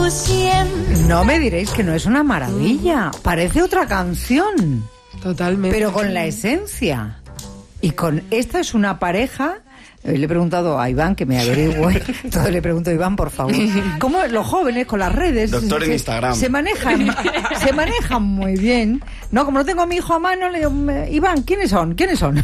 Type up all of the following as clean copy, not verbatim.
tú siempre. No me diréis que no es una maravilla. Parece otra canción. Totalmente. Pero con la esencia. Y con esta es una pareja. Le he preguntado a Iván que me averigüe. Todo le pregunto a Iván, por favor. ¿Cómo los jóvenes con las redes? Doctor en Instagram. Se manejan muy bien. No, como no tengo a mi hijo a mano, le digo, Iván, ¿quiénes son?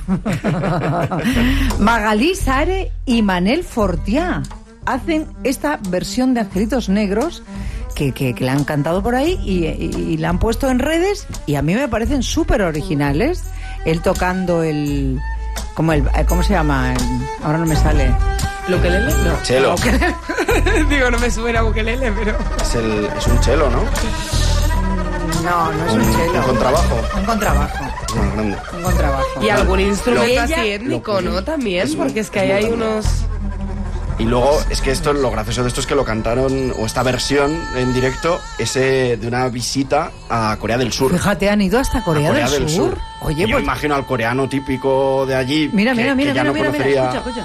Magalí Sare y Manel Fortià hacen esta versión de Angelitos Negros que le han cantado por ahí y la han puesto en redes y a mí me parecen súper originales. Él tocando ¿cómo se llama? Ahora no me sale. ¿Ukelele? No. Chelo. Digo, no me suena ukelele, pero... Es un chelo, ¿no? No es un chelo. Un contrabajo. Un contrabajo. No, grande. Un contrabajo. Y algún instrumento Ella- así étnico, ¿no? También, porque es que ahí hay unos... Y luego, es que lo gracioso de esto es que lo cantaron, o esta versión en directo, de una visita a Corea del Sur. Fíjate, han ido hasta Corea, A del Sur. Oye, Y yo pues imagino al coreano típico de allí, mira, que ya no conocería... escucha.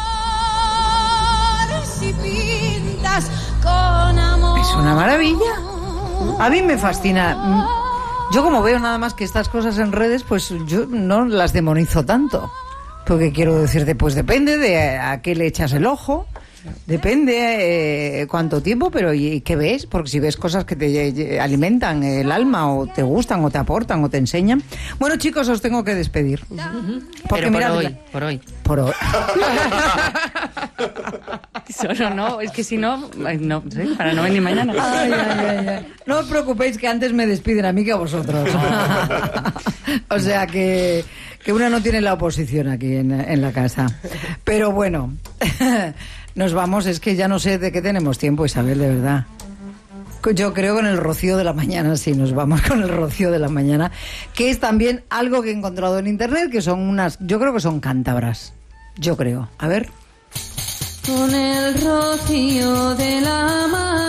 Si pintas con amor. Es una maravilla. A mí me fascina. Yo como veo nada más que estas cosas en redes, pues yo no las demonizo tanto. Porque quiero decirte, pues depende de a qué le echas el ojo, depende cuánto tiempo, pero ¿y qué ves? Porque si ves cosas que te alimentan el alma o te gustan o te aportan o te enseñan. Bueno, chicos, os tengo que despedir. Porque Pero mirad, por hoy. Por hoy. Solo no, es que si no, no sé, para no venir mañana. Ay. No os preocupéis que antes me despiden a mí que a vosotros. O sea que una no tiene la oposición aquí en la casa. Pero bueno, nos vamos, es que ya no sé de qué tenemos tiempo, Isabel, de verdad. Yo creo con el rocío de la mañana, sí, nos vamos con el rocío de la mañana, que es también algo que he encontrado en internet, que son yo creo que son cántabras. Yo creo. A ver. Con el rocío de la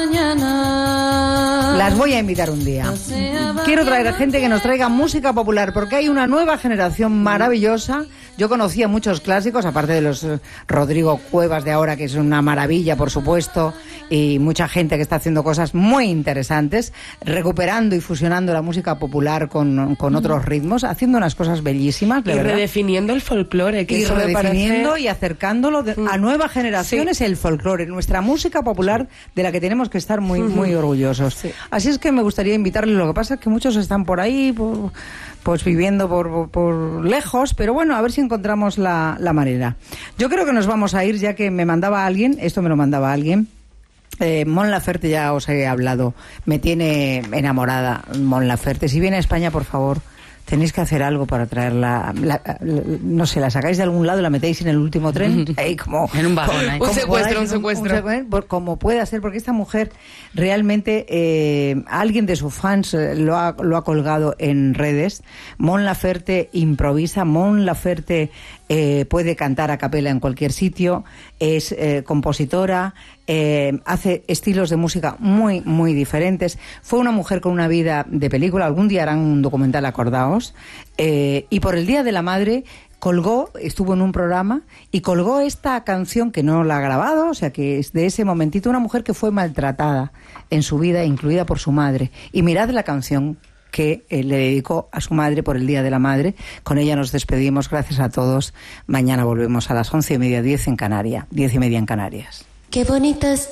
mañana. Las voy a invitar un día. Quiero traer a gente que nos traiga música popular, porque hay una nueva generación maravillosa. Yo conocía muchos clásicos, aparte de los Rodrigo Cuevas de ahora, que es una maravilla, por supuesto, y mucha gente que está haciendo cosas muy interesantes, recuperando y fusionando la música popular con otros ritmos, haciendo unas cosas bellísimas, de Y verdad. redefiniendo el folclore, que Y eso me redefiniendo parece... y acercándolo a nuevas generaciones, el folclore, nuestra música popular, de la que tenemos que estar muy, muy orgullosos. Sí. Así es que me gustaría invitarles. Lo que pasa es que muchos están por ahí, pues viviendo por lejos, pero bueno, a ver si encontramos la manera. Yo creo que nos vamos a ir, ya que me mandaba alguien, esto me lo mandaba alguien. Mon Laferte, ya os he hablado, me tiene enamorada Mon Laferte. Si viene a España, por favor, tenéis que hacer algo para traerla. No sé, la sacáis de algún lado y la metéis en el último tren. Ahí como, En un vagón, ahí. Un secuestro. Como pueda ser, porque esta mujer realmente, alguien de sus fans lo ha colgado en redes. Mon Laferte improvisa, Mon Laferte puede cantar a capela en cualquier sitio, es compositora, hace estilos de música muy, muy diferentes. Fue una mujer con una vida de película, algún día harán un documental, acordaos, y por el Día de la Madre estuvo en un programa y colgó esta canción que no la ha grabado, o sea que es de ese momentito, una mujer que fue maltratada en su vida, incluida por su madre. Y mirad la canción que le dedicó a su madre por el Día de la Madre. Con ella nos despedimos, gracias a todos. Mañana volvemos a las 11:30, 10 en Canarias, 10:30 en Canarias. Qué bonitas